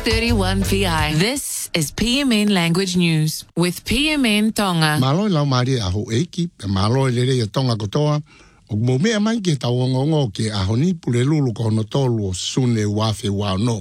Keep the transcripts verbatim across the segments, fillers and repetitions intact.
thirty-one P I. This is P M N Language News with P M N Tonga. Malo lau mari a ho eki, pe malo le le Tonga kotoa. O mo me mai ke tau ngongo ke a honi pule lulu ko no tolu sune wafe wa no.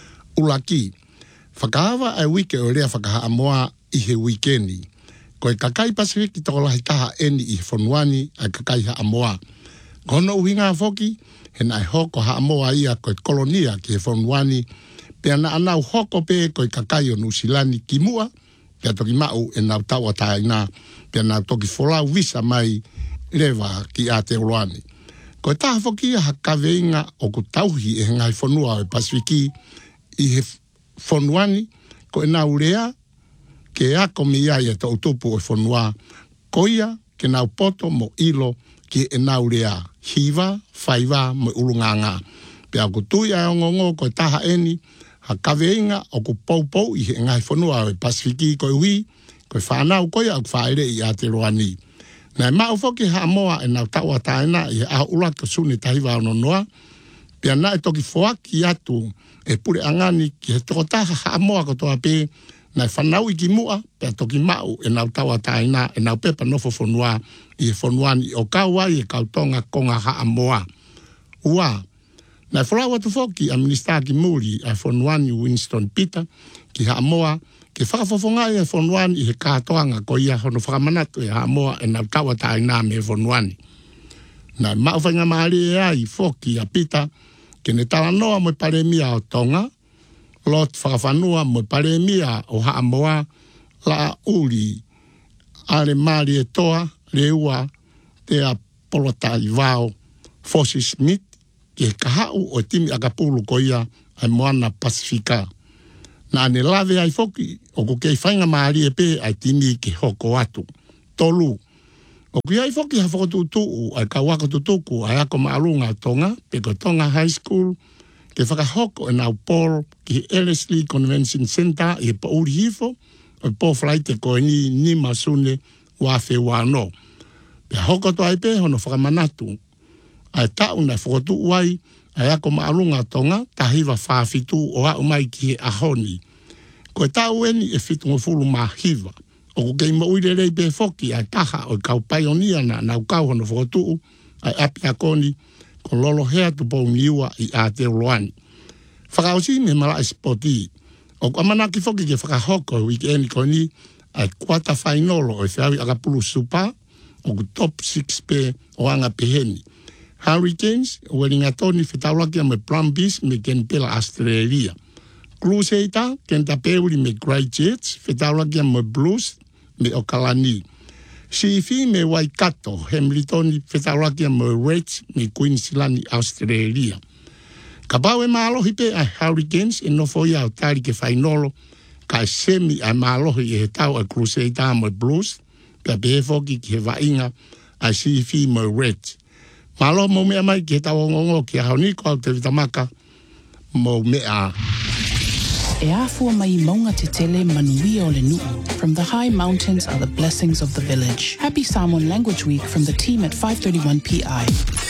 Ulaki. Whakahawa ai wike o rea whakaha amoa i he wikendi. Ko e kakai Pasifiki toko lahi taha eni i whanuani ai kakai ha amoa. Kono uhinga foki, he nai hoko ha amoa ia ko e kolonia ki he whanuani, pea na anau hoko pe ko e kakai o Nusilani ki mua, pea toki mau e nau taua taina, pea nau toki folau visa mai lewa ki Aotearoa. Ko e taha foki ha kaweinga o ku tauhi e ngai whanua o Pasifiki i he whanuani, ko e nau rea, ke ako mi ia e tau tupu o whanua, ko ia ke nau poto mo ilo ki e nau rea, hiva, whaiva, mo ulunganga. Pea ko tui ai ongongo ko e taha eni, ha kaweinga o ku poupou i he ngai whanua o Pasifiki ko e hui, ko e whanau ko ia o whaere i Aotearoa. Nai mau foki ha moa e nau taua taina i he aho ula to suni tahiwa o nonoa, pea na e toki foaki atu e pure angani ki he toko taha ha moa ko toa pe, nai whanau i ki mua, pea toki mau e nau taua taina, e nau pepa nofo whanua i he whanuani o kauai e kautonga konga ha moa. Ua, nai whalau atu foki a Minister ki muri a whanuani Winston Peter ki ha moa, ke whakafofonga i e whanuani i he kātoanga ko ia hono whakamanatu e ha moa e nau taua taina me whanuani. Nai mau whainga maari e ai foki a Peter, ke ne tawa noa mo paremia o Tonga, lot whakawhanua mo paremia o haa moa la uri ale maari e toa reua te a polotai vao Fosi Smith ke kahau o timi akapulu ko ia ai moana Pasifika. Na ne lave ai foki o ko kei whainga maari e pe ai timi ke hoko atu. Tolu. O ki ai foki ha whakotutu ai ka waka tutuku ai ako maalunga Tonga, pe ko Tonga High School, ke whakahoko e nau Paul ki Ellerslie Convention Center i pa uri hifo, o po flaite ko e ni ni masune wafe wano. Pe hoko to ai pe hono whakamanatu, ai tau na whakotu uai, ai ako maalunga Tonga, tahiwa whaafitu o au mai ki he ahoni. Ko e tau eni e fitu ngofulu mahiva, o ko kei mauire rei pe foki ai taha o kau paionia na nau kau hono whakotu, ai api akoni, ko lolo hea tu pou niua i Aotearoa. Whakausi me mara spoti. O amanaki foki ke whakahoko weekend ko ni ai kwata whainolo o e whiawi akapulu supa o ku top six pe o anga peheni. Hurricanes, o weringa toni whetawlakia me Brumbies me ken pela Australia. Crusader, ken tapeuri me Grey Jets, whetawlakia me Blues me o Kalani. Sifi me Waikato, Hamiltoni, whetawlakia me Reds me Queensland, Australia. Ka pau e maalohi pe ai Hurricanes e nofo ia o tari ke whainolo, ka e semi ai maalohi e he tau a Crusader me Blues, pia pe he foki ki he wainga ai Sifi me Reds. Malo mo mea mai ki he tau ngongo ki a hauniko au te vitamaka mo mea. E afua mai maunga te tele manuia o le nuu. From the high mountains are the blessings of the village. Happy Samoan Language Week from the team at five thirty-one P I.